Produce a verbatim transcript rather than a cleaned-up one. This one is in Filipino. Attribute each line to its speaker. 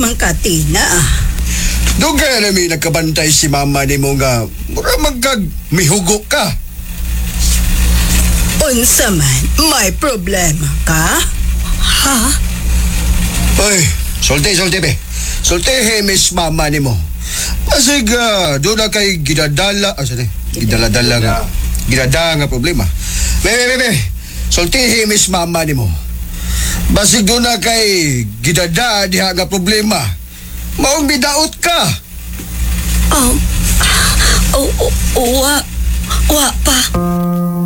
Speaker 1: mangkatina.
Speaker 2: Dugay na may nagkabantay si mama ni mo nga mura magkag mihugok ka.
Speaker 1: Unsa man, may problema ka? Ha?
Speaker 2: Oy, sulti, sulti be. Sulti he miss mama ni mo. Pasig uh, doon na kay gidadala, asa ni? Gidala-dala nga. Gidada nga problema. Be, be, be, be. Sulti he miss mama ni mo. Basig doon na kay gidada diha nga problema. Maong bidaot ka.
Speaker 1: Um, oh, oh, wa, wa pa.